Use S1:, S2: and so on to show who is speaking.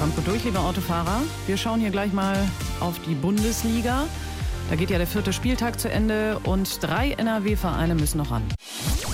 S1: und gut durch, liebe Autofahrer. Wir schauen hier gleich mal auf die Bundesliga. Da geht ja der 4. Spieltag zu Ende und 3 NRW-Vereine müssen noch ran.